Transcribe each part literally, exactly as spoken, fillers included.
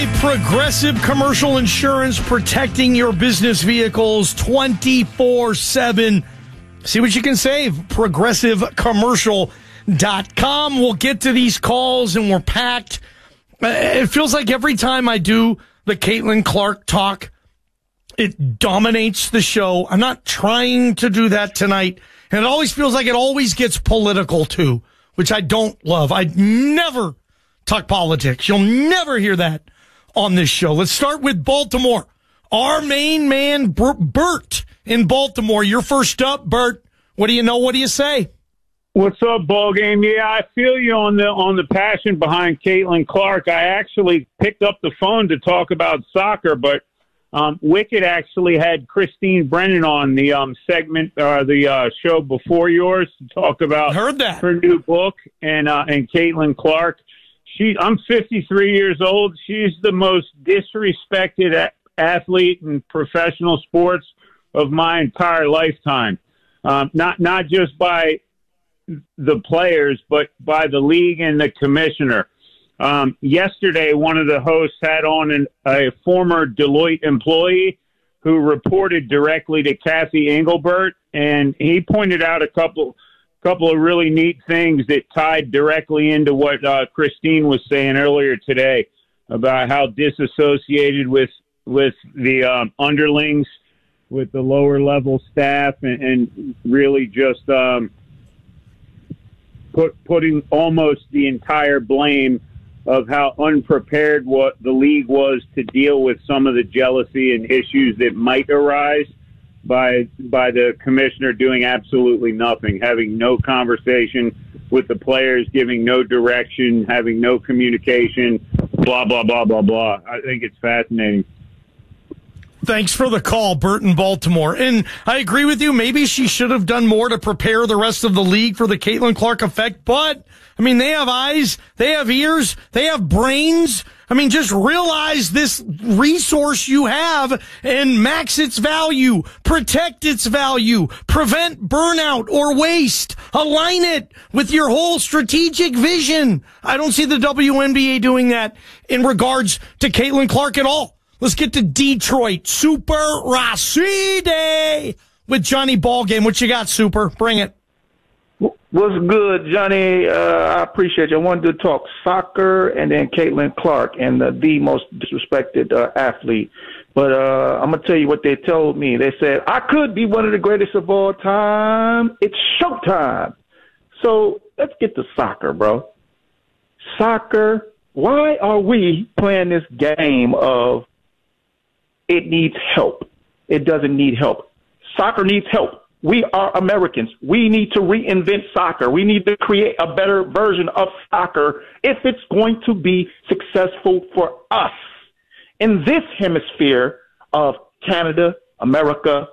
Progressive Commercial Insurance, protecting your business vehicles twenty-four seven. See what you can save. progressive commercial dot com. We'll get to these calls, and we're packed. It feels like every time I do the Caitlin Clark talk, it dominates the show. I'm not trying to do that tonight. And it always feels like it always gets political, too, which I don't love. I never talk politics. You'll never hear that on this show. Let's start with Baltimore. Our main man, Bert in Baltimore. You're first up, Bert. What do you know? What do you say? What's up, ball game? Yeah, I feel you on the on the passion behind Caitlin Clark. I actually picked up the phone to talk about soccer, but um, Wicked actually had Christine Brennan on the um, segment, uh, the uh, show before yours, to talk about Heard that. her new book and uh, and Caitlin Clark. She, I'm fifty-three years old. She's the most disrespected a- athlete in professional sports of my entire lifetime. Um, not not just by the players, but by the league and the commissioner. Um, yesterday, one of the hosts had on an, a former Deloitte employee who reported directly to Kathy Engelbert, and he pointed out a couple. couple of really neat things that tied directly into what uh, Christine was saying earlier today about how disassociated with with the um, underlings, with the lower level staff, and, and really just um, put, putting almost the entire blame of how unprepared what the league was to deal with some of the jealousy and issues that might arise by by the commissioner doing absolutely nothing, having no conversation with the players, giving no direction, having no communication, blah, blah, blah, blah, blah. I think it's fascinating. Thanks for the call, Bert in Baltimore. And I agree with you. Maybe she should have done more to prepare the rest of the league for the Caitlin Clark effect. But, I mean, they have eyes, they have ears, they have brains. I mean, just realize this resource you have and max its value, protect its value, prevent burnout or waste, align it with your whole strategic vision. I don't see the W N B A doing that in regards to Caitlin Clark at all. Let's get to Detroit. Super Rashidi with Johnny Ballgame. What you got, Super? Bring it. What's good, Johnny? Uh, I appreciate you. I wanted to talk soccer and then Caitlin Clark and uh, the most disrespected uh, athlete. But uh, I'm going to tell you what they told me. They said, I could be one of the greatest of all time. It's showtime. So let's get to soccer, bro. Soccer, why are we playing this game of it needs help? It doesn't need help. Soccer needs help. We are Americans. We need to reinvent soccer. We need to create a better version of soccer if it's going to be successful for us. In this hemisphere of Canada, America,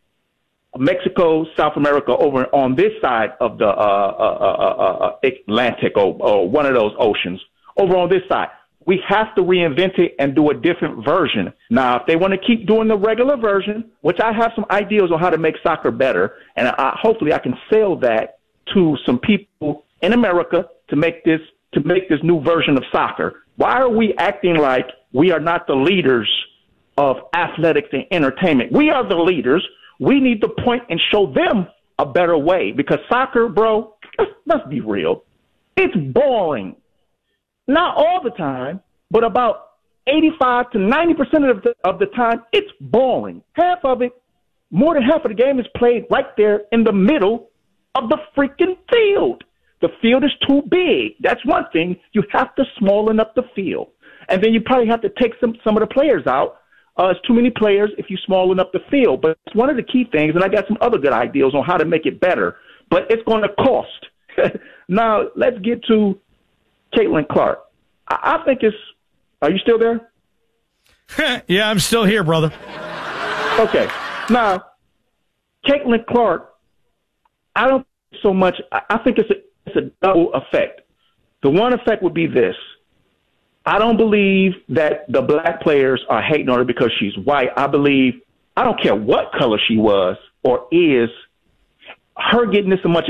Mexico, South America, over on this side of the uh, uh, uh, uh, Atlantic or, or one of those oceans, over on this side, we have to reinvent it and do a different version. Now, if they want to keep doing the regular version, which I have some ideas on how to make soccer better, and I, hopefully I can sell that to some people in America to make this to make this new version of soccer. Why are we acting like we are not the leaders of athletics and entertainment? We are the leaders. We need to point and show them a better way, because soccer, bro, let's, let's be real, it's boring. Not all the time, but about eighty-five to ninety percent of the, of the time, it's boring. Half of it, more than half of the game is played right there in the middle of the freaking field. The field is too big. That's one thing. You have to smallen up the field. And then you probably have to take some, some of the players out. Uh, it's too many players if you smallen up the field. But it's one of the key things, and I got some other good ideas on how to make it better. But it's going to cost. Now, let's get to Caitlin Clark. I, I think it's – are you still there? Yeah, I'm still here, brother. Okay. Now, Caitlin Clark, I don't think so much – I think it's a, it's a double effect. The one effect would be this. I don't believe that the black players are hating on her because she's white. I believe – I don't care what color she was or is, her getting this much